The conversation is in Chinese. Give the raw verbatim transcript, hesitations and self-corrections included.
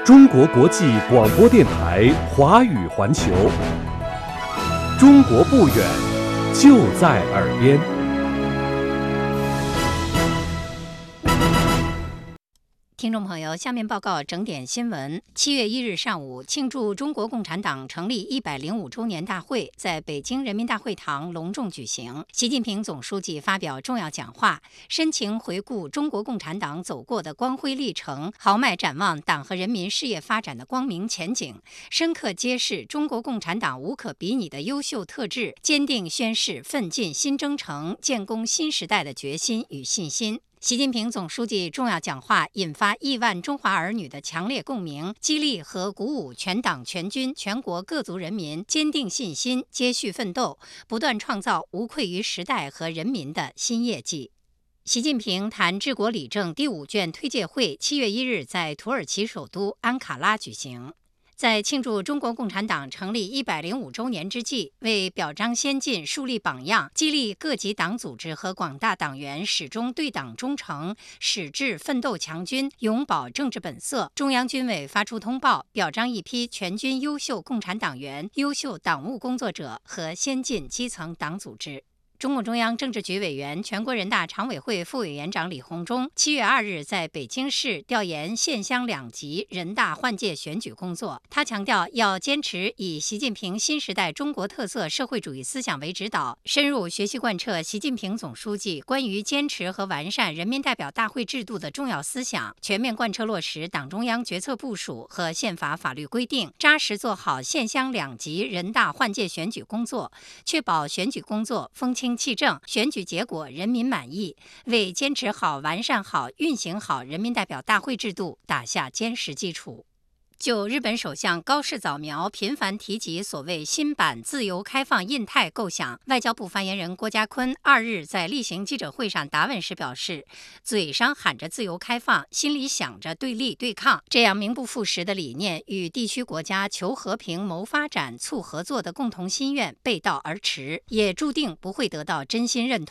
中国国际广播电台华语环球，中国不远，就在耳边。 听众朋友，下面报告整点新闻。七月一日上午，庆祝中国共产党成立一百零五周年大会在北京人民大会堂隆重举行。习近平总书记发表重要讲话，深情回顾中国共产党走过的光辉历程，豪迈展望党和人民事业发展的光明前景，深刻揭示中国共产党无可比拟的优秀特质，坚定宣示奋进新征程、建功新时代的决心与信心。习近平总书记重要讲话引发亿万中华儿女的强烈共鸣，激励和鼓舞全党全军全国各族人民坚定信心，接续奋斗，不断创造无愧于时代和人民的新业绩。习近平谈治国理政第五卷推介会七月一日在土耳其首都安卡拉举行。在庆祝中国共产党成立一百零五周年之际，为表彰先进、树立榜样，激励各级党组织和广大党员始终对党忠诚，矢志奋斗强军，永葆政治本色，中央军委发出通报，表彰一批全军优秀共产党员、优秀党务工作者和先进基层党组织。中共中央政治局委员、全国人大常委会副委员长李鸿忠七月二日在北京市调研县乡两级人大换届选举工作。他强调，要坚持以习近平新时代中国特色社会主义思想为指导，深入学习贯彻习近平总书记关于坚持和完善人民代表大会制度的重要思想，全面贯彻落实党中央决策部署和宪法法律规定，扎实做好县乡两级人大换届选举工作，确保选举工作风清气正，选举结果人民满意，为坚持好、完善好、运行好人民代表大会制度打下坚实基础。就日本首相高市早苗频繁提及所谓新版自由开放印太构想，外交部发言人郭家坤二日在例行记者会上答问时表示，嘴上喊着自由开放，心里想着对立对抗，这样名不副实的理念与地区国家求和平、谋发展、促合作的共同心愿背道而驰，也注定不会得到真心认同。